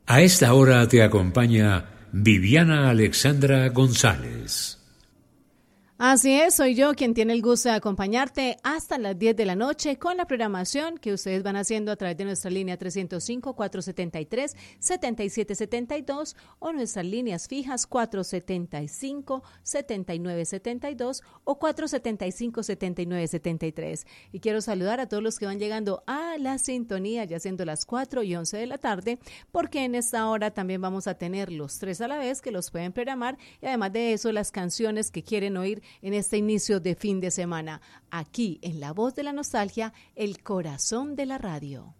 A esta hora te acompaña Viviana Alexandra González. Así es, soy yo quien tiene el gusto de acompañarte hasta las 10 de la noche con la programación que ustedes van haciendo a través de nuestra línea 305-473-7772 o nuestras líneas fijas 475-7972 o 475-7973. Y quiero saludar a todos los que van llegando a la sintonía, ya siendo las 4:11 de la tarde, porque en esta hora también vamos a tener los tres a la vez que los pueden programar y además de eso las canciones que quieren oír en este inicio de fin de semana, aquí en La Voz de la Nostalgia, el corazón de la radio.